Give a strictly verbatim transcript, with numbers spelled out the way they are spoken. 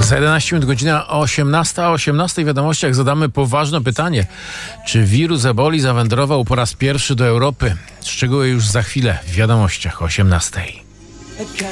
Za jedenaście minut godzina osiemnasta. O osiemnastej w wiadomościach zadamy poważne pytanie. Czy wirus eboli zawędrował po raz pierwszy do Europy? Szczegóły już za chwilę w wiadomościach o osiemnastej.